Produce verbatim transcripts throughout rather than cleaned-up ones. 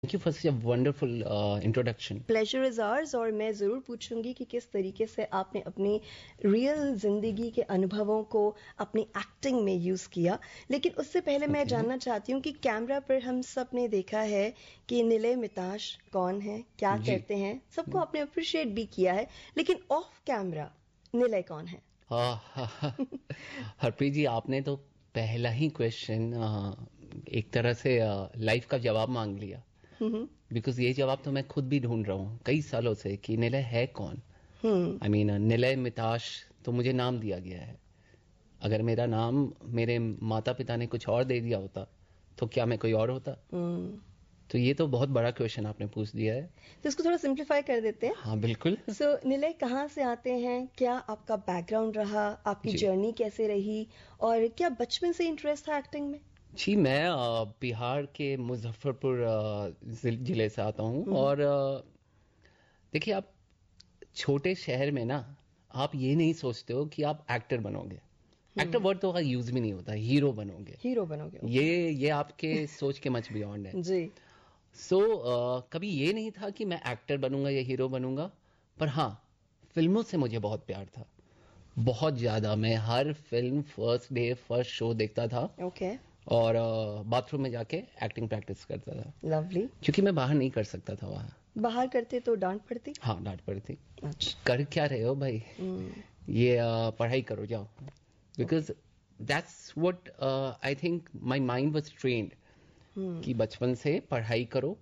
Thank you for such a wonderful introduction. Pleasure is ours. और मैं ज़रूर पूछूंगी कि किस तरीके से आपने अपनी रियल जिंदगी के अनुभवों को अपनी एक्टिंग में यूज किया। लेकिन उससे पहले मैं Okay. जानना चाहती हूँ कि कैमरा पर हम सब ने देखा है कि निलय मिताश कौन है, क्या जी। करते हैं, सबको आपने अप्रिशिएट भी किया है, लेकिन ऑफ कैमरा निलय कौन है? हाँ, हरप्रीत जी, आपने तो पहला ही क्वेश्चन एक तरह से लाइफ का जवाब मांग लिया। बिकॉज ये जवाब तो मैं खुद भी ढूंढ रहा हूँ कई सालों से कि निलय है कौन। आई मीन I mean, निलय मिताश तो मुझे नाम दिया गया है। अगर मेरा नाम मेरे माता पिता ने कुछ और दे दिया होता तो क्या मैं कोई और होता? तो ये तो बहुत बड़ा क्वेश्चन आपने पूछ दिया है। तो इसको थोड़ा सिंप्लीफाई कर देते हैं। हाँ बिल्कुल। सो so, निलय कहाँ से आते हैं, क्या आपका बैकग्राउंड रहा, आपकी जी। जर्नी कैसे रही, और क्या बचपन से इंटरेस्ट था एक्टिंग में? जी, मैं अ, बिहार के मुजफ्फरपुर अ, जिल- जिले से आता हूँ। और अ, देखिए, आप छोटे शहर में ना, आप ये नहीं सोचते हो कि आप एक्टर बनोगे। एक्टर वर्ड तो यूज भी नहीं होता, हीरो बनोगे। हीरो बनोगे? ये ये आपके सोच के मच बियॉन्ड है। जी। सो so, कभी ये नहीं था कि मैं एक्टर बनूंगा या हीरो बनूंगा। पर हाँ, फिल्मों से मुझे बहुत प्यार था, बहुत ज्यादा। मैं हर film first day first show देखता था। ओके। और बाथरूम में जाके एक्टिंग प्रैक्टिस करता था, लवली। क्योंकि मैं बाहर नहीं कर सकता था वहाँ। बाहर करते तो डांट पड़ती? हाँ, डांट पड़ती। अच्छा। कर क्या रहे हो भाई, ये अ, पढ़ाई करो जाओ। Because that's what I think my mind was trained कि बचपन से पढ़ाई करो।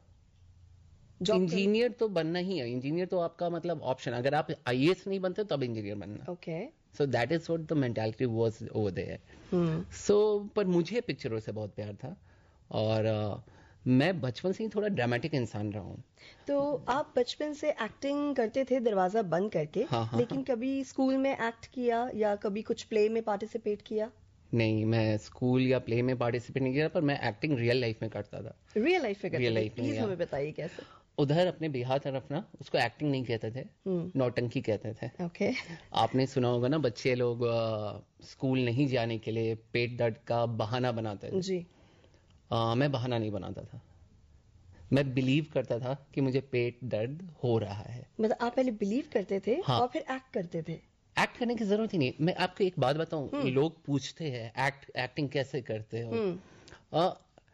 इंजीनियर तो बनना ही है। इंजीनियर तो आपका मतलब ऑप्शन, अगर आप आईएएस नहीं बनते तब इंजीनियर बनना। Okay. So that is what the mentality was over there. सो पर मुझे पिक्चरों से बहुत प्यार था। और uh, मैं बचपन से ही थोड़ा ड्रामेटिक इंसान रहा हूँ। तो आप बचपन से एक्टिंग करते थे दरवाजा बंद करके? हाँ, हाँ, लेकिन हाँ। कभी स्कूल में एक्ट किया या कभी कुछ प्ले में पार्टिसिपेट किया? नहीं, मैं स्कूल या प्ले में पार्टिसिपेट नहीं किया, पर मैं एक्टिंग रियल लाइफ में करता था। रियल लाइफ में करते रियल थे? लाइफ में, प्लीज या हमें बताइए कैसे। उधर अपने बिहार तरफ ना, उसको एक्टिंग नहीं कहते थे, नौटंकी कहते थे। ओके। आपने सुना होगा ना, बच्चे लोग अ, स्कूल नहीं जाने के लिए पेट दर्द का बहाना बनाते थे। जी। अ, मैं बहाना नहीं बनाता था। मैं बिलीव करता था कि मुझे पेट दर्द हो रहा है। मतलब आप पहले बिलीव करते थे? हाँ। और फिर एक्ट करते थे? एक्ट करने की जरूरत ही नहीं। मैं आपको एक बात बताऊं, लोग पूछते हैं एक्ट एक्टिंग कैसे करते हो। अ,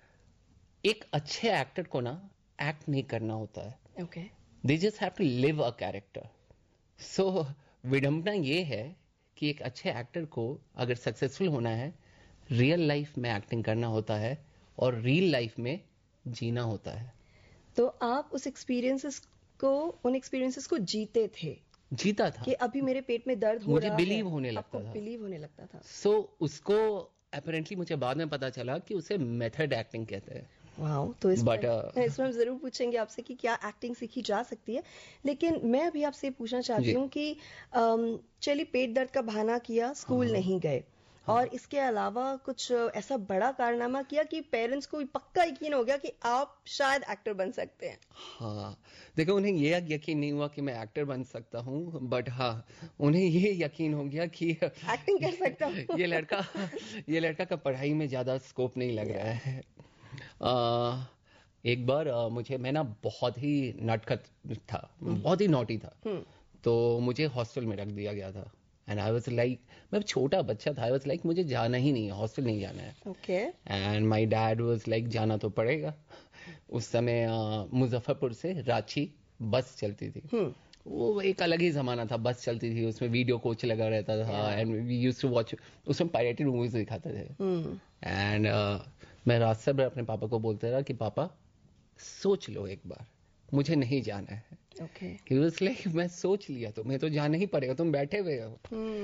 एक अच्छे एक्टर को ना एक्ट नहीं करना होता है। Okay. They just have to live a character. सो विडंबना ये है कि एक अच्छे एक्टर को अगर सक्सेसफुल होना है, रियल लाइफ में एक्टिंग करना होता है और रियल लाइफ में जीना होता है। तो आप उस एक्सपीरियंसेस को उन एक्सपीरियंसेस को जीते थे जीता था कि अभी मेरे पेट में दर्द हो मुझे रहा बिलीव है? होने आपको लगता था। बिलीव होने लगता था? सो so, उसको अपेरेंटली मुझे बाद में पता चला कि उसे मेथड एक्टिंग कहते हैं। वाओ। तो इस But, पर uh, इसमें हम जरूर पूछेंगे आपसे कि क्या एक्टिंग सीखी जा सकती है। लेकिन मैं अभी आपसे ये पूछना चाहती जी। हूँ कि अम, चलिए पेट दर्द का बहाना किया, स्कूल हाँ, नहीं गए, और इसके अलावा कुछ ऐसा बड़ा कारनामा किया कि पेरेंट्स को पक्का यकीन हो गया कि आप शायद एक्टर बन सकते हैं? हाँ, देखो, उन्हें ये यकीन नहीं हुआ कि मैं एक्टर बन सकता हूँ, बट हाँ, उन्हें ये यकीन हो गया कि एक्टिंग कर सकता हूँ। ये लड़का ये लड़का का पढ़ाई में ज्यादा स्कोप नहीं लग रहा है। आ, एक बार आ, मुझे मैं ना बहुत ही नटखट था, बहुत ही नॉटी था। तो मुझे हॉस्टल में रख दिया गया था। एंड आई वाज लाइक, मैं छोटा बच्चा था, आई वाज लाइक मुझे जाना ही नहीं है, हॉस्टल नहीं जाना है। Okay. And my dad was like जाना तो पड़ेगा। उस समय अ, मुजफ्फरपुर से रांची बस चलती थी। वो एक अलग ही जमाना था, बस चलती थी, उसमें वीडियो कोच लगा रहता था। And we used to watch, उसमें पायरेटेड मूवीज दिखाते थे। एंड मैं रास्ते भर अपने पापा को बोलता रहा कि पापा सोच लो एक बार, मुझे नहीं जाना है। ओके। He was like, मैं सोच लिया, तुम्हें तो जाना ही पड़ेगा, तुम बैठे हुए हो।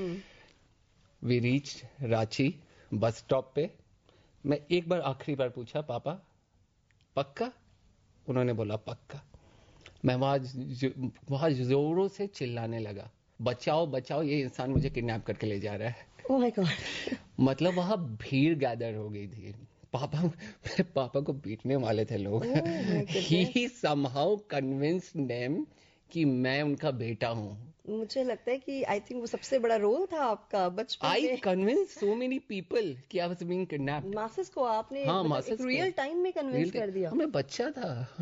We reach Ranchi bus stop पे। मैं एक बार आखिरी बार पूछा, पापा पक्का? उन्होंने बोला पक्का। मैं वहां वहां जोरों से चिल्लाने लगा, बचाओ बचाओ, ये इंसान मुझे किडनैप करके ले जा रहा है। Oh my God. मतलब वहां भीड़ गैदर हो गई थी। पापा मेरे पापा को पीटने वाले थे लोग। Oh my goodness. He somehow convinced them कि मैं उनका बेटा हूं। मुझे लगता है कि आई थिंक वो सबसे बड़ा रोल था आपका बचपन आई में। कन्विंस सो मेनी पीपल कि I was being kidnapped. Masses को आपने हाँ, मतलब एक मासेस को रियल टाइम में कन्विंस रियल, कर दिया। मैं बच्चा था।